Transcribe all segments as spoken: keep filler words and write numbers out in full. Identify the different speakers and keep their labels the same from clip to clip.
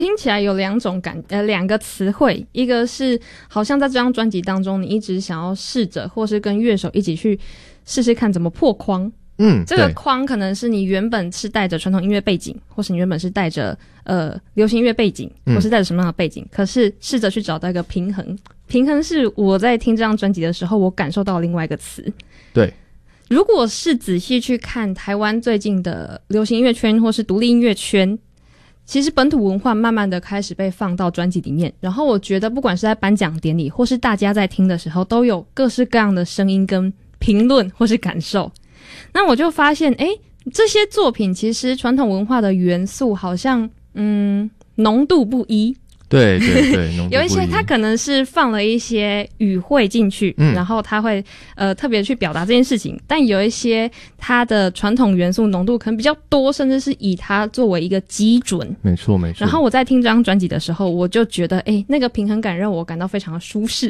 Speaker 1: 听起来有两种感呃两个词汇，一个是好像在这张专辑当中，你一直想要试着或是跟乐手一起去试试看怎么破框。
Speaker 2: 嗯，
Speaker 1: 这个框可能是你原本是带着传统音乐背景，或是你原本是带着呃流行音乐背景，或是带着什么样的背景，嗯、可是试着去找到一个平衡。平衡是我在听这张专辑的时候，我感受到另外一个词。
Speaker 2: 对，
Speaker 1: 如果是仔细去看台湾最近的流行音乐圈或是独立音乐圈，其实本土文化慢慢的开始被放到专辑里面，然后我觉得不管是在颁奖典礼或是大家在听的时候，都有各式各样的声音跟评论或是感受。那我就发现诶，这些作品其实传统文化的元素好像嗯浓度不一。
Speaker 2: 对对对，
Speaker 1: 有一些他可能是放了一些语汇进去、嗯、然后他会呃特别去表达这件事情，但有一些他的传统元素浓度可能比较多，甚至是以它作为一个基准。
Speaker 2: 没错没错。
Speaker 1: 然后我在听这张专辑的时候，我就觉得诶那个平衡感让我感到非常的舒适。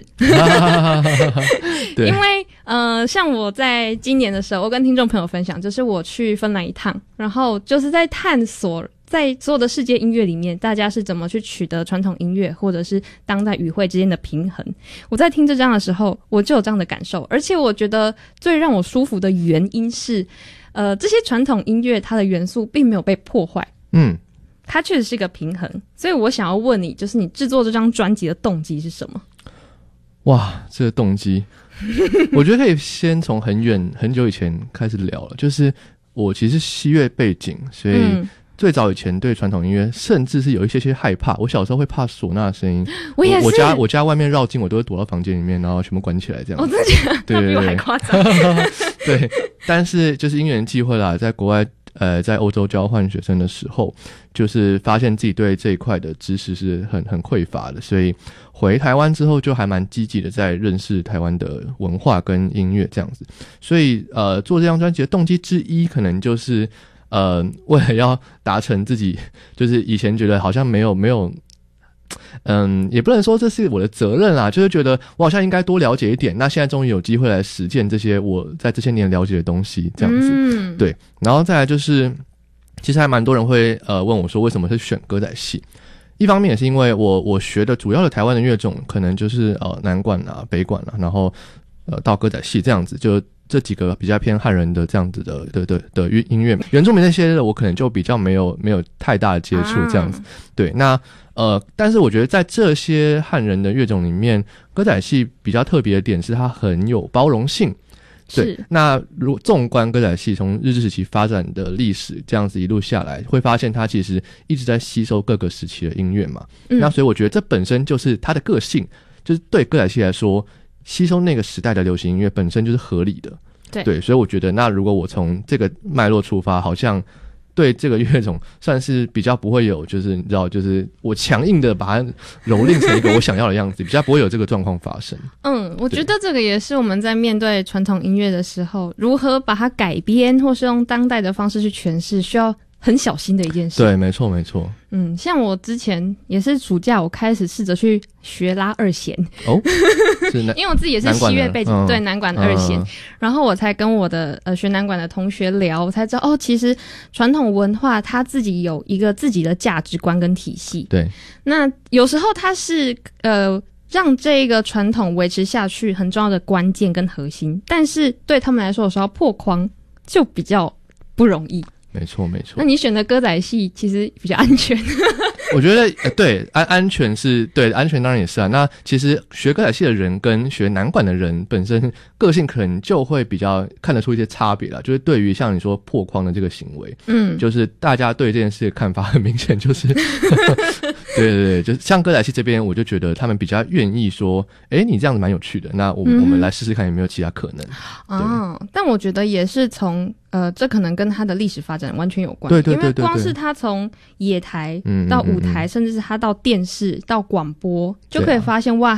Speaker 1: 对，因为呃像我在今年的时候，我跟听众朋友分享，就是我去芬兰一趟，然后就是在探索在所有的世界音乐里面，大家是怎么去取得传统音乐或者是当代语汇之间的平衡。我在听这张的时候，我就有这样的感受，而且我觉得最让我舒服的原因是呃，这些传统音乐它的元素并没有被破坏，嗯，它确实是一个平衡。所以我想要问你，就是你制作这张专辑的动机是什么？
Speaker 2: 哇，这个动机我觉得可以先从很远很久以前开始聊了。就是我其实是西乐背景，所以、嗯最早以前对传统音乐甚至是有一些些害怕，我小时候会怕唢呐的声音。
Speaker 1: 我也是，
Speaker 2: 我家我家外面绕境，我都会躲到房间里面，然后全部关起来这样。
Speaker 1: 哦，真的假的？对对对，比我还夸张。
Speaker 2: 对，但是就是因缘际会啦，在国外呃在欧洲交换学生的时候，就是发现自己对这一块的知识是很很匮乏的，所以回台湾之后就还蛮积极的在认识台湾的文化跟音乐这样子。所以呃做这张专辑的动机之一，可能就是呃，为了要达成自己，就是以前觉得好像没有没有，嗯，也不能说这是我的责任啦，就是觉得我好像应该多了解一点。那现在终于有机会来实践这些我在这些年了解的东西，这样子，嗯、对。然后再来就是，其实还蛮多人会呃问我说，为什么是选歌仔戏？一方面也是因为我我学的主要的台湾的乐种，可能就是呃南管啊、北管啊，然后呃到歌仔戏这样子就。这几个比较偏汉人的这样子的的的的音乐，原住民那些的我可能就比较没有没有太大的接触这样子。啊、对，那呃，但是我觉得在这些汉人的乐种里面，歌仔戏比较特别的点是它很有包容性。对，那如纵观歌仔戏从日治时期发展的历史这样子一路下来，会发现它其实一直在吸收各个时期的音乐嘛。嗯、那所以我觉得这本身就是它的个性，就是对歌仔戏来说。吸收那个时代的流行音乐本身就是合理的， 对, 对所以我觉得那如果我从这个脉络出发，好像对这个乐种算是比较不会有就是你知道就是我强硬的把它蹂躏成一个我想要的样子，比较不会有这个状况发生。嗯，
Speaker 1: 我觉得这个也是我们在面对传统音乐的时候，如何把它改编或是用当代的方式去诠释，需要很小心的一件事。
Speaker 2: 对，没错没错。
Speaker 1: 嗯，像我之前也是暑假我开始试着去学拉二弦哦，是因为我自己也是西乐背景，嗯、对南管的二弦，嗯、然后我才跟我的呃学南管的同学聊，我才知道哦，其实传统文化它自己有一个自己的价值观跟体系。
Speaker 2: 对，
Speaker 1: 那有时候它是呃让这个传统维持下去很重要的关键跟核心，但是对他们来说，有时候破框就比较不容易。
Speaker 2: 没错没错。
Speaker 1: 那你选的歌仔戏其实比较安全。
Speaker 2: 我觉得、呃、对安安全是对安全当然也是啊。那其实学歌仔戏的人跟学南管的人本身个性可能就会比较看得出一些差别啦，就是对于像你说破框的这个行为，嗯，就是大家对这件事的看法很明显就是对对对，就是像歌仔戏这边我就觉得他们比较愿意说诶你这样子蛮有趣的，那我们、嗯、我们来试试看有没有其他可能。
Speaker 1: 哦，但我觉得也是从呃，这可能跟它的历史发展完全有关。
Speaker 2: 对对对对对，
Speaker 1: 因为光是它从野台到舞台，嗯嗯嗯嗯，甚至是它到电视到广播，就可以发现哇，它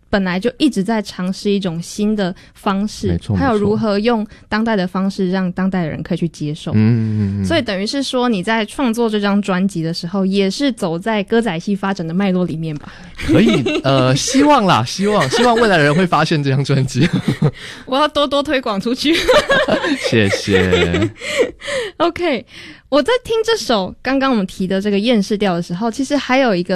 Speaker 1: 本来就一直在尝试一种新的方式，
Speaker 2: 没错
Speaker 1: 还有如何用当代的方式让当代的人可以去接受。
Speaker 2: 嗯嗯嗯，
Speaker 1: 所以等于是说你在创作这张专辑的时候，也是走在歌仔戏发展的脉络里面吧？
Speaker 2: 可以，呃，希望啦，希望希望未来的人会发现这张专辑。
Speaker 1: 我要多多推广出去。
Speaker 2: 谢谢。
Speaker 1: OK， 我在听这首刚刚我们提的这个厌世调的时候，其实还有一个